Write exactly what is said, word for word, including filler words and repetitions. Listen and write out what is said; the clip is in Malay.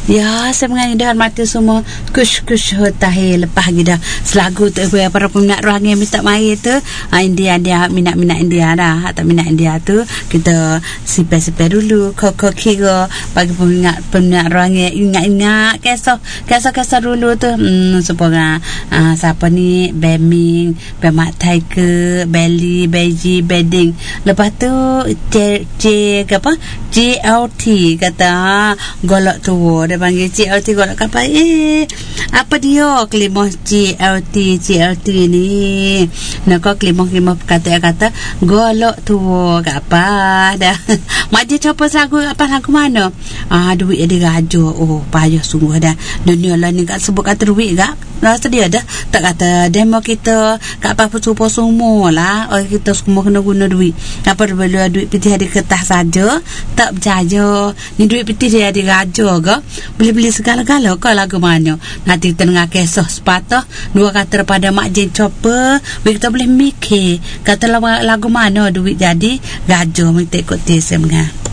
Ya, saya menganyi dah mati semua kush-kush hotahil lepas kita selagu tu para peminat ruang yang minta mai tu uh, India dia minat-minat India dah atau minat India tu kita sipai-sipai dulu kok-kok kira bagi peminat peminat ruang yang ingat-ingat kisah kisah-kisah dulu tu hmm, supaya uh, siapa ni Beming Bemak Tiger Belly Beji Bedding lepas tu C, C apa J L T kata golok tu dia panggil J L T golok kapal eh apa dia kelimah J L T J L T ni nak kau kelimah-kelimah kata-kata golok tu kapal dah mak dia coba lagu apa lagu mana ah duit dia gajo oh payah sungguh dah dunia lah ni kat sebut kata duit gak rasa dia dah tak kata demo kita kat apa super semua lah oh, kita semua kena guna duit apa perlu duit pitih ada kertas saja tak berjaya ni duit pitih dia ada gajo ke boleh beli segala-gala kau lagu mana nanti kita dengar kisah sepatah dua kata daripada Mak Jen Chopper kita boleh mikir kata lagu mana duit jadi gajo minta ikut dia semua.